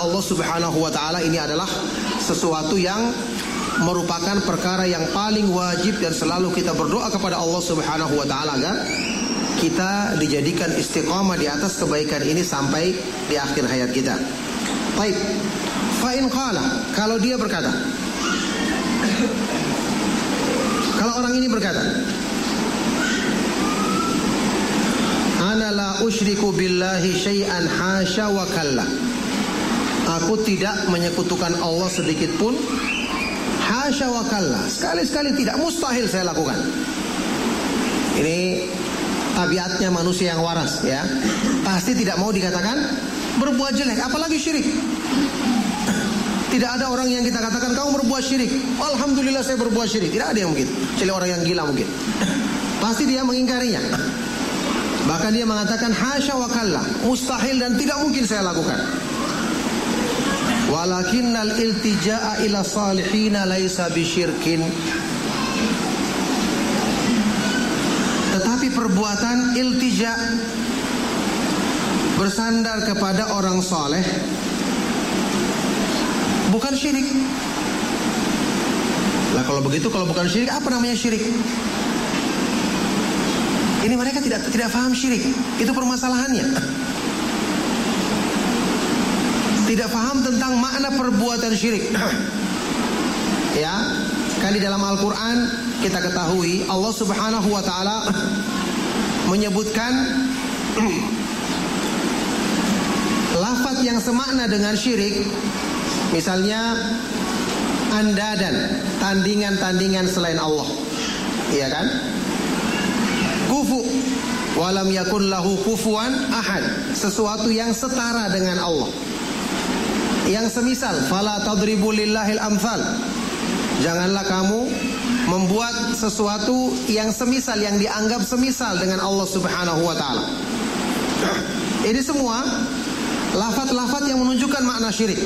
Allah Subhanahu wa taala ini adalah sesuatu yang merupakan perkara yang paling wajib, dan selalu kita berdoa kepada Allah Subhanahu wa taala agar kita dijadikan istiqamah di atas kebaikan ini sampai di akhir hayat kita. Baik. Fa in qala, kalau dia berkata, kalau orang ini berkata, ana la usyriku billahi syai'an hasya wa kalla, aku tidak menyekutukan Allah sedikit pun, hasya wa kalla, sekali-sekali tidak, mustahil saya lakukan. Ini tabiatnya manusia yang waras, ya. Pasti tidak mau dikatakan berbuat jelek, apalagi syirik. Tidak ada orang yang kita katakan kamu berbuat syirik, alhamdulillah saya berbuat syirik. Tidak ada yang mungkin, kecuali orang yang gila mungkin. Pasti dia mengingkarinya. Bahkan dia mengatakan hasya wa kalla, mustahil dan tidak mungkin saya lakukan. Walakinnal iltija'a ila salihina laisa bisyirkin. Tetapi perbuatan iltija, bersandar kepada orang saleh, bukan syirik. Lah kalau begitu, kalau bukan syirik, apa namanya syirik? Ini mereka tidak paham syirik. Itu permasalahannya. Tidak paham tentang makna perbuatan syirik. Ya, kan di dalam Al-Quran kita ketahui Allah Subhanahu wa taala menyebutkan lafaz yang semakna dengan syirik. Misalnya andadan, tandingan-tandingan selain Allah. Iya kan? Kufu, walam yakun lahu kufuwan ahad, sesuatu yang setara dengan Allah. Yang semisal, fala tadribu lillahil amsal, janganlah kamu membuat sesuatu yang semisal, yang dianggap semisal dengan Allah Subhanahu wa taala. Ini semua lafaz-lafaz yang menunjukkan makna syirik.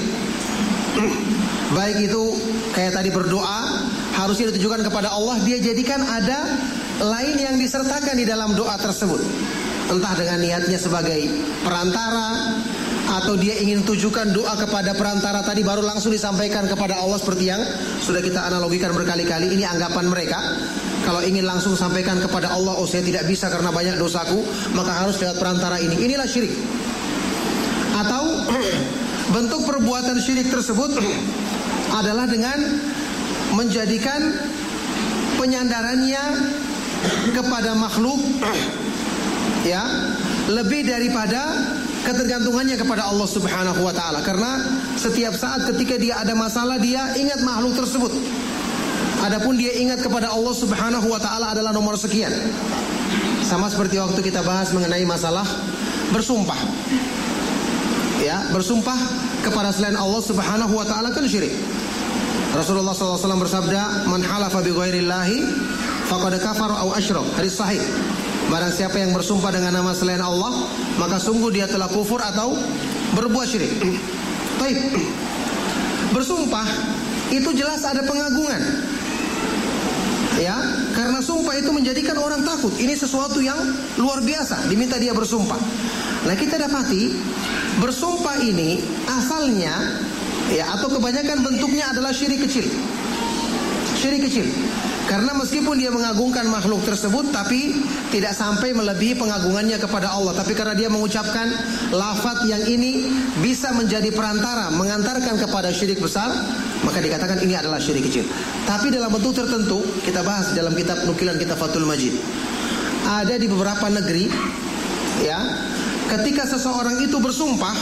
Baik itu kayak tadi berdoa, harusnya ditujukan kepada Allah, dia jadikan ada lain yang disertakan di dalam doa tersebut. Entah dengan niatnya sebagai perantara, atau dia ingin tujukan doa kepada perantara tadi baru langsung disampaikan kepada Allah, seperti yang sudah kita analogikan berkali-kali. Ini anggapan mereka, kalau ingin langsung sampaikan kepada Allah, oh saya tidak bisa karena banyak dosaku, maka harus lewat perantara ini. Inilah syirik. Atau bentuk perbuatan syirik tersebut adalah dengan menjadikan penyandarannya kepada makhluk, ya, lebih daripada ketergantungannya kepada Allah Subhanahu wa taala. Karena setiap saat ketika dia ada masalah, dia ingat makhluk tersebut. Adapun dia ingat kepada Allah Subhanahu wa taala adalah nomor sekian. Sama seperti waktu kita bahas mengenai masalah bersumpah. Ya, bersumpah kepada selain Allah Subhanahu wa taala kan syirik. Rasulullah SAW bersabda, "Man halafa bi ghairillahi faqad kafara aw asyrak." Hadis sahih. Barang siapa yang bersumpah dengan nama selain Allah, maka sungguh dia telah kufur atau berbuat syirik. Baik. Bersumpah itu jelas ada pengagungan. Ya, karena sumpah itu menjadikan orang takut. Ini sesuatu yang luar biasa, diminta dia bersumpah. Nah, kita dapati bersumpah ini asalnya, ya, atau kebanyakan bentuknya adalah syirik kecil. Syirik kecil. Karena meskipun dia mengagungkan makhluk tersebut, tapi tidak sampai melebihi pengagungannya kepada Allah. Tapi karena dia mengucapkan lafaz yang ini bisa menjadi perantara, mengantarkan kepada syirik besar, maka dikatakan ini adalah syirik kecil. Tapi dalam bentuk tertentu, kita bahas dalam kitab nukilan kita Fathul Majid. Ada di beberapa negeri, ya, ketika seseorang itu bersumpah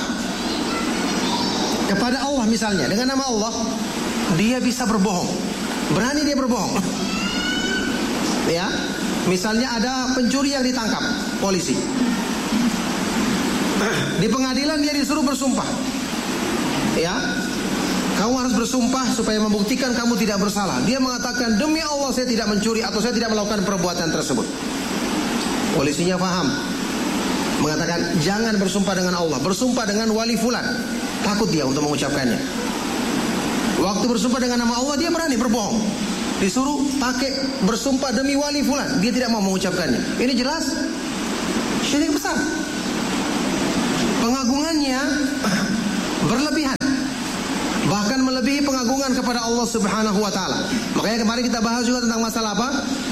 kepada Allah misalnya, dengan nama Allah, dia bisa berbohong. Berani dia berbohong. Ya, misalnya ada pencuri yang ditangkap polisi. Di pengadilan dia disuruh bersumpah. Ya, kamu harus bersumpah supaya membuktikan kamu tidak bersalah. Dia mengatakan, demi Allah saya tidak mencuri atau saya tidak melakukan perbuatan tersebut. Polisinya paham, mengatakan jangan bersumpah dengan Allah, bersumpah dengan wali fulan. Takut dia untuk mengucapkannya. Waktu bersumpah dengan nama Allah, dia berani berbohong. Disuruh pakai bersumpah demi wali fulan, dia tidak mau mengucapkannya. Ini jelas syirik besar. Pengagungannya berlebihan. melebihi pengagungan kepada Allah Subhanahu wa taala. Makanya kemarin kita bahas juga tentang masalah apa?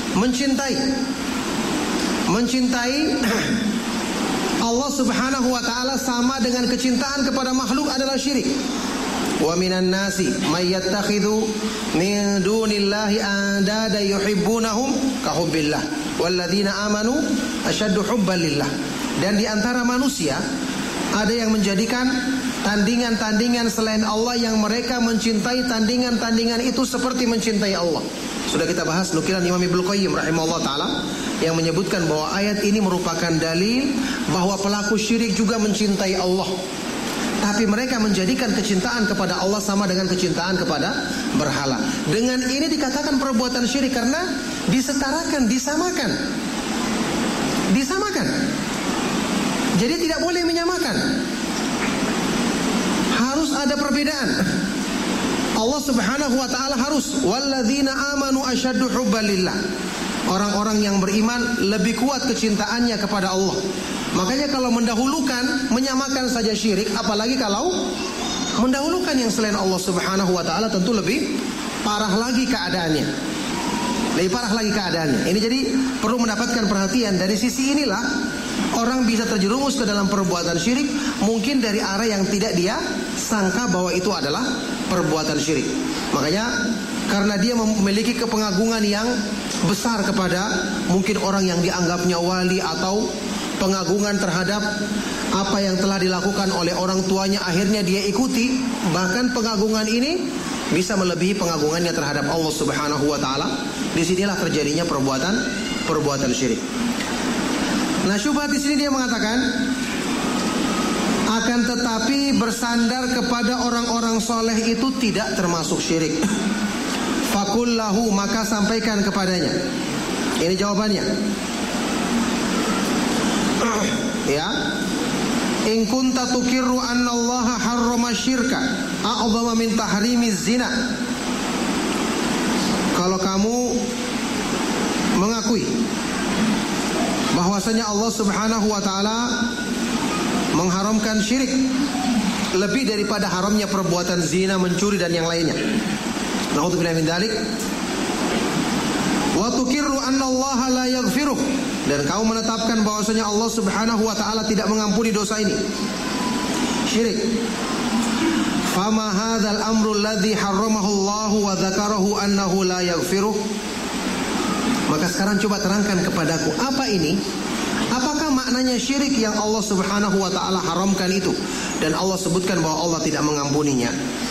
Mencintai Allah Subhanahu wa taala sama dengan kecintaan kepada makhluk adalah syirik. Wa minan nasi may yattakhidhu min dunillahi andada yuhibbunahum ka hubbillah walladzina amanu asyaddu hubban lillah. Dan di antara manusia ada yang menjadikan tandingan-tandingan selain Allah yang mereka mencintai tandingan-tandingan itu seperti mencintai Allah. Sudah kita bahas nukilan Imam Ibnu Qayyim rahimahullah taala yang menyebutkan bahwa ayat ini merupakan dalil bahwa pelaku syirik juga mencintai Allah. Tapi mereka menjadikan kecintaan kepada Allah sama dengan kecintaan kepada berhala. Dengan ini dikatakan perbuatan syirik karena disetarakan, disamakan. Jadi tidak boleh menyamakan. Harus ada perbedaan. Allah Subhanahu wa taala harus walladzina amanu asyaddu hubban lillah. Orang-orang yang beriman lebih kuat kecintaannya kepada Allah. Makanya kalau mendahulukan, menyamakan saja syirik, apalagi kalau mendahulukan yang selain Allah Subhanahu wa taala, tentu lebih parah lagi keadaannya. Ini jadi perlu mendapatkan perhatian. Dari sisi inilah orang bisa terjerumus ke dalam perbuatan syirik, mungkin dari arah yang tidak dia sangka bahwa itu adalah perbuatan syirik. Makanya karena dia memiliki kepengagungan yang besar kepada mungkin orang yang dianggapnya wali, atau pengagungan terhadap apa yang telah dilakukan oleh orang tuanya, akhirnya dia ikuti. Bahkan pengagungan ini bisa melebihi pengagungannya terhadap Allah Subhanahu wa taala. Disinilah terjadinya perbuatan syirik. Nah, syubhat di sini dia mengatakan, akan tetapi bersandar kepada orang-orang soleh itu tidak termasuk syirik. Fakullahu, maka sampaikan kepadanya. Ini jawabannya. Ya, in kunta tukirru anna Allah harrama syirka a'zama min tahrimiz zina. Kalau kamu mengakui bahwasanya Allah Subhanahu wa taala mengharamkan syirik lebih daripada haramnya perbuatan zina, mencuri dan yang lainnya. Na'udzubillahi min dzalik. Wa tukirru anna Allah la yaghfiruh, dan kamu menetapkan bahwasanya Allah Subhanahu wa taala tidak mengampuni dosa ini, syirik. Fama hadzal amru alladhi harramahu Allah wa dzakarahu annahu la yaghfiruh. Maka sekarang coba terangkan kepadaku, apa ini? Apakah maknanya syirik yang Allah Subhanahu wa taala haramkan itu dan Allah sebutkan bahwa Allah tidak mengampuninya?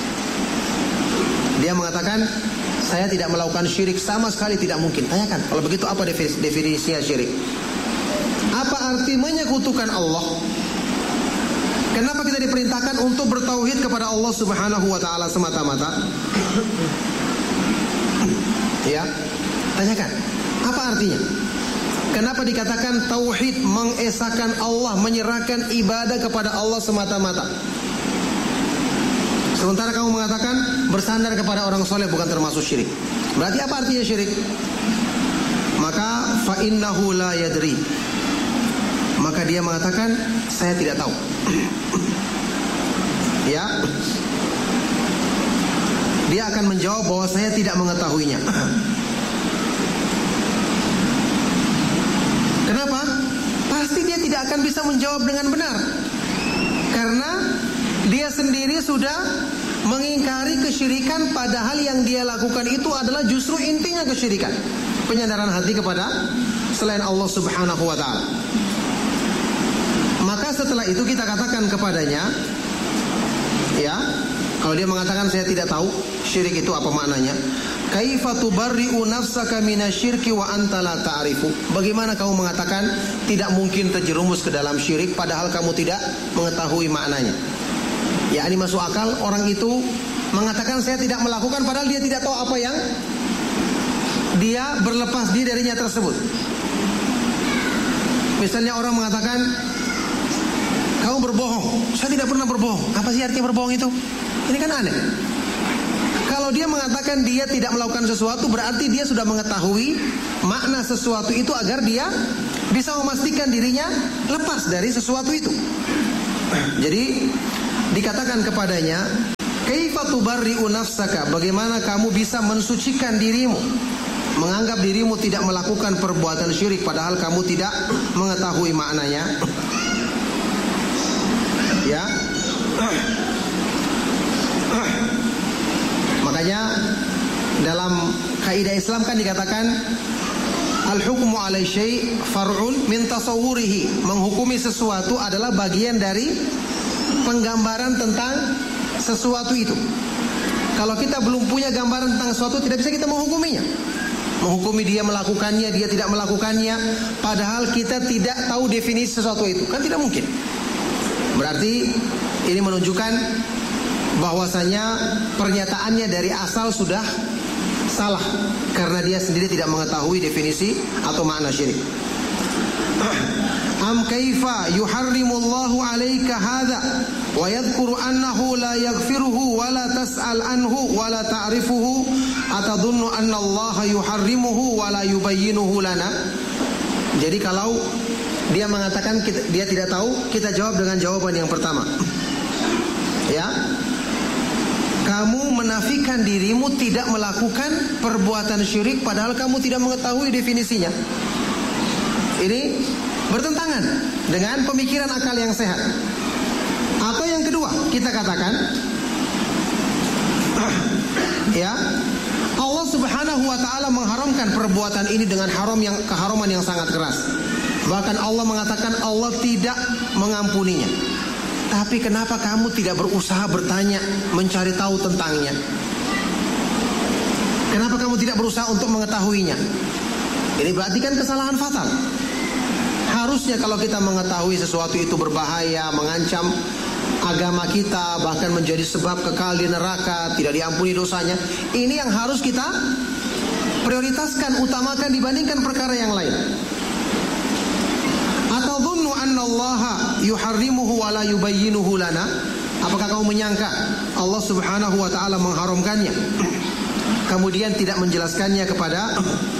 Dia mengatakan, saya tidak melakukan syirik sama sekali, tidak mungkin. Tanyakan, kalau begitu apa definisinya syirik? Apa arti menyekutukan Allah? Kenapa kita diperintahkan untuk bertauhid kepada Allah Subhanahu wa taala semata-mata? Ya, tanyakan, apa artinya? Kenapa dikatakan tauhid, mengesahkan Allah, menyerahkan ibadah kepada Allah semata-mata? Sementara kamu mengatakan bersandar kepada orang soleh bukan termasuk syirik. Berarti apa artinya syirik? Maka fa innahu la yadri. Maka dia mengatakan, saya tidak tahu. Ya, dia akan menjawab bahwa saya tidak mengetahuinya. Kenapa? Pasti dia tidak akan bisa menjawab dengan benar, karena dia sendiri sudah mengingkari kesyirikan, padahal yang dia lakukan itu adalah justru intinya kesyirikan, penyandaran hati kepada selain Allah Subhanahu wa taala. Maka setelah itu kita katakan kepadanya, ya, kalau dia mengatakan saya tidak tahu syirik itu apa maknanya, kaifa tubarri'u nafsaka minasyirki wa anta la ta'rifu? Bagaimana kamu mengatakan tidak mungkin terjerumus ke dalam syirik padahal kamu tidak mengetahui maknanya? Ya, ini masuk akal orang itu mengatakan saya tidak melakukan padahal dia tidak tahu apa yang dia berlepas diri darinya tersebut. Misalnya orang mengatakan kamu berbohong, saya tidak pernah berbohong. Apa sih artinya berbohong itu? Ini kan aneh. Kalau dia mengatakan dia tidak melakukan sesuatu, berarti dia sudah mengetahui makna sesuatu itu agar dia bisa memastikan dirinya lepas dari sesuatu itu. Jadi dikatakan kepadanya, Kaifa tubarri'u nafsaka, bagaimana kamu bisa mensucikan dirimu, menganggap dirimu tidak melakukan perbuatan syirik padahal kamu tidak mengetahui maknanya. Ya. Makanya dalam kaidah Islam kan dikatakan al-hukmu 'ala syai' far'un min tasawwurihi. Menghukumi sesuatu adalah bagian dari penggambaran tentang sesuatu itu. Kalau kita belum punya gambaran tentang sesuatu, tidak bisa kita menghukuminya. Menghukumi dia melakukannya, dia tidak melakukannya, padahal kita tidak tahu definisi sesuatu itu, kan tidak mungkin. Berarti ini menunjukkan bahwasanya pernyataannya dari asal sudah salah, karena dia sendiri tidak mengetahui definisi atau makna syirik. Am kaifa yuharrimullahu 'alaika hadza wa yadhkuru annahu la yaghfiruhu wa la tas'al anhu wa la ta'rifuhu atadhunnu anna Allah yuharrimuhu wa la yubayyinuhu lana. Jadi kalau dia mengatakan dia tidak tahu, kita jawab dengan jawaban yang pertama. Ya. Kamu menafikan dirimu tidak melakukan perbuatan syirik padahal kamu tidak mengetahui definisinya. Ini bertentangan dengan pemikiran akal yang sehat. Atau yang kedua, kita katakan ya, Allah Subhanahu wa taala mengharamkan perbuatan ini dengan keharaman yang sangat keras. Bahkan Allah mengatakan Allah tidak mengampuninya. Tapi kenapa kamu tidak berusaha bertanya, mencari tahu tentangnya? Kenapa kamu tidak berusaha untuk mengetahuinya? Ini berarti kan kesalahan fatal. Harusnya kalau kita mengetahui sesuatu itu berbahaya, mengancam agama kita, bahkan menjadi sebab kekal di neraka, tidak diampuni dosanya, ini yang harus kita prioritaskan, utamakan dibandingkan perkara yang lain. Atadhunnu anna Allah yuharrimuhu wa la yubayyinuhu lana? Apakah kamu menyangka Allah Subhanahu wa taala mengharamkannya kemudian tidak menjelaskannya kepada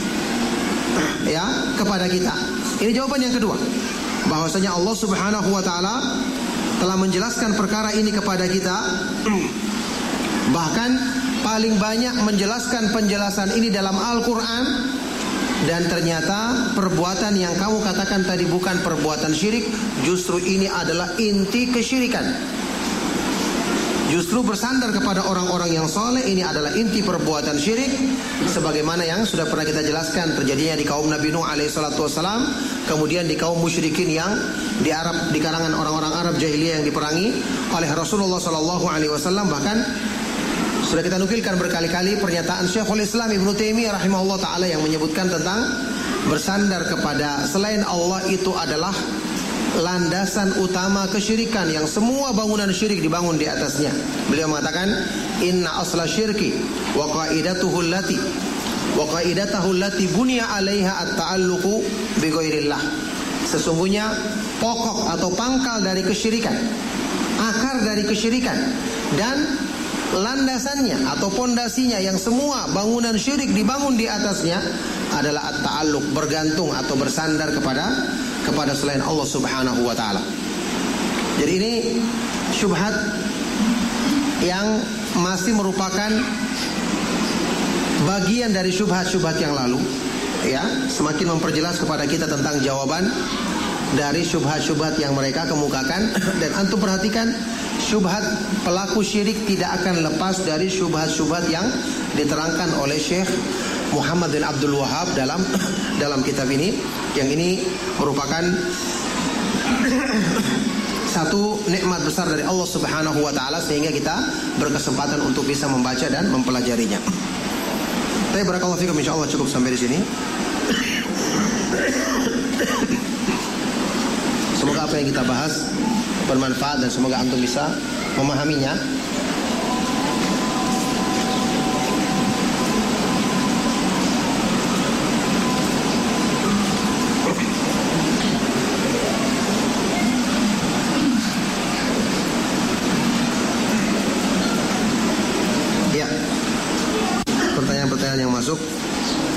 kita? Ini jawaban yang kedua, bahwasanya Allah Subhanahu wa taala telah menjelaskan perkara ini kepada kita. Bahkan paling banyak menjelaskan penjelasan ini dalam Al-Qur'an. Dan ternyata perbuatan yang kamu katakan tadi bukan perbuatan syirik, justru ini adalah inti kesyirikan. Justru bersandar kepada orang-orang yang soleh ini adalah inti perbuatan syirik, sebagaimana yang sudah pernah kita jelaskan terjadinya di kaum Nabi Nuh alaihissalatu wassalam, kemudian di kaum musyrikin yang di Arab, di kalangan orang-orang Arab jahiliyah yang diperangi oleh Rasulullah sallallahu alaihi wasallam. Bahkan sudah kita nukilkan berkali-kali pernyataan Syekhul Islam Ibnu Taimiyah rahimahullah ta'ala yang menyebutkan tentang bersandar kepada selain Allah itu adalah landasan utama kesyirikan yang semua bangunan syirik dibangun di atasnya. Beliau mengatakan inna asla syirki wa qaidatuhu allati bunya 'alaiha at-ta'alluqu bi ghairillah. Sesungguhnya pokok atau pangkal dari kesyirikan, akar dari kesyirikan, dan landasannya atau pondasinya yang semua bangunan syirik dibangun di atasnya adalah at-ta'alluq, bergantung atau bersandar kepada selain Allah Subhanahu wa taala. Jadi ini syubhat yang masih merupakan bagian dari syubhat-syubhat yang lalu, ya, semakin memperjelas kepada kita tentang jawaban dari syubhat-syubhat yang mereka kemukakan. Dan antum perhatikan, syubhat pelaku syirik tidak akan lepas dari syubhat-syubhat yang diterangkan oleh Syekh Muhammad bin Abdul Wahab dalam kitab ini, yang ini merupakan satu nikmat besar dari Allah Subhanahu wa taala sehingga kita berkesempatan untuk bisa membaca dan mempelajarinya. Tapi barakallahu fikum, insyaallah cukup sampai di sini. Semoga apa yang kita bahas bermanfaat dan semoga antum bisa memahaminya. Ya, pertanyaan-pertanyaan yang masuk.